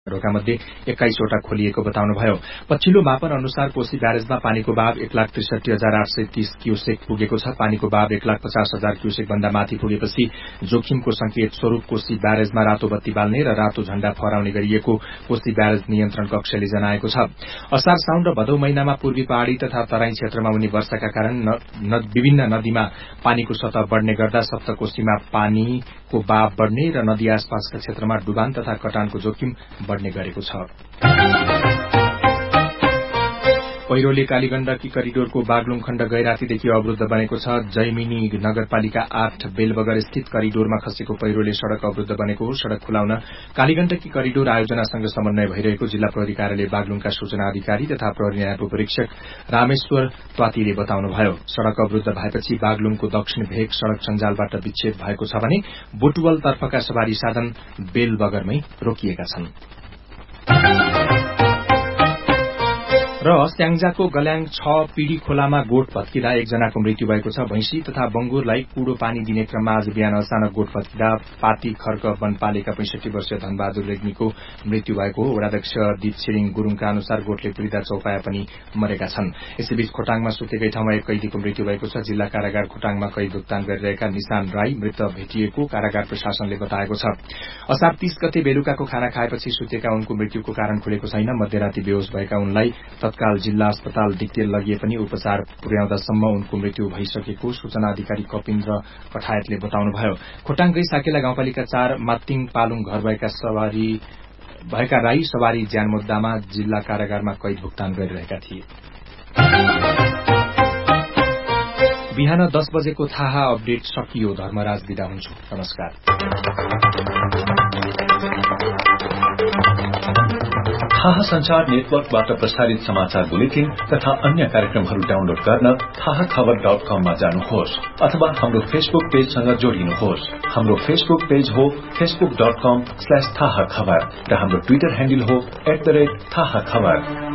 ढोकामध्ये 21वटा खोलिएको बताउनुभयो। पछिल्लो मापन अनुसार कोशी ब्यारेजमा पानीको बहाव 1,63,830 क्युसेक पुगेको छ। पानीको बहाव 1,50,000 क्युसेक भन्दा माथि पुगेपछि जोखिमको संकेत स्वरूप कोशी ब्यारेजमा रातो बत्ती बाल्ने र रातो झण्डा फहराउने गरिएको कोशी ब्यारेज नियन्त्रण कक्षले जनाएको छ। असार साउन र भदौ महिनामा पूर्वी पहाड़ी तथा तराई क्षेत्रमा हुने वर्षाका कारण विभिन्न नदीमा पानीको सतह बढ़ने गर्दा सप्तकोशीमा पानीको बहाव बढ़ने र नदी आसपासका क्षेत्रमा डुबान तथा कटानको जोखिम बढ़ने गरेको छ। पहिरोले कालीगण्डकी करिडोरको बागलुङ खण्ड गैरातीदेखि अवरूद्ध बनेको छ। जैमिनी नगरपालिका 8 बेलबगर स्थित करिडोरमा खसेको पहिरोले सड़क अवरूद्ध बनेको हो। सड़क खुलाउन कालीगण्डकी करिडोर आयोजनासँग समन्वय भइरहेको जिल्ला प्रहरी कार्यालय बागलुङका सूचना अधिकारी तथा प्रहरी न्यायको परीक्षक रामेश्वर त्वातीले बताउनुभयो। सड़क अवरूद्ध भएपछि बागलुङको दक्षिण भेग सड़क सञ्जालबाट विच्छेद भएको छ भने बुटवल तर्फका सवारी साधन बेलबगरमै रोकिएका छन्। र स्याङ्जाको गल्याङ 6 पीड़ी खोलामा गोठ भत्किँदा एकजनाको मृत्यु भएको छ। भैंसी तथा बंगुरलाई कुड़ो पानी दिने क्रममा आज बिहान अचानक गोठ भत्किँदा पाती खर्क वनपालेका 65 वर्षीय धनबहादुर रेग्मीको मृत्यु भएको हो। वडाध्यक्ष दीप छिरिङ गुरूङका अनुसार गोठले पीड़िता चौपाया पनि मरेका छन्। यसैबीच खोटाङमा सुतेकै ठाउँमा एक कैदीको मृत्यु भएको छ। जिल्ला कारागार खोटाङमा कैद भुक्तान गरिरहेका निशान राई मृत भेटिएको कारागार प्रशासनले बताएको छ। असार 30 गते बेलुकाको खाना खाएपछि सुतेका उनको मृत्युको कारण खुलेको छैन। मध्यराती बेहोस भएका उनलाई तत्काल जिल्ला अस्पताल दिक्तेल लगिए पनि उपचार पुर्याउँदासम्म उनको मृत्यु भइसकेको सूचना अधिकारी कपिन्द्र पठायतले बताउनुभयो। खोटाङकै साकेला गाउँपालिका 4 मात्तिङ पालुङ घर भएका राई सवारी ज्यान मुद्दामा जिल्ला कारागारमा कैद भुक्तान गरिरहेका थिए। बिहान 10 बजेको थाहा अपडेट सकियो। धर्मराज बिदा हुन्छु। नमस्कार। थाहा संचार नेटवर्कबाट प्रसारित समाचार बुलेटिन तथा अन्य कार्यक्रमहरू डाउनलोड गर्न थाहाखबर.com मा जानुहोस् अथवा हाम्रो फेसबुक पेजसँग जोडिनुहोस्। हाम्रो फेसबुक पेज हो facebook.com/थाहाखबर र हाम्रो ट्विटर ह्यान्डल हो @थाहाखबर।